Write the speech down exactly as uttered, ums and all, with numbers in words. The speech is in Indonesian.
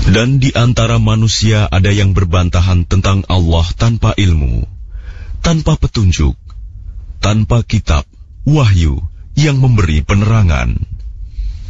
Dan di antara manusia ada yang berbantahan tentang Allah tanpa ilmu, tanpa petunjuk, tanpa kitab, wahyu yang memberi penerangan.